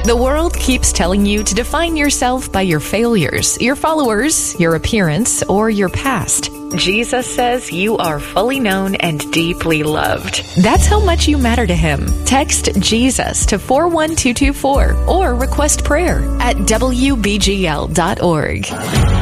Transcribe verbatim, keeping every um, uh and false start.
The world keeps telling you to define yourself by your failures, your followers, your appearance, or your past. Jesus says you are fully known and deeply loved. That's how much you matter to him. Text Jesus to four one two two four or request prayer at W B G L dot org.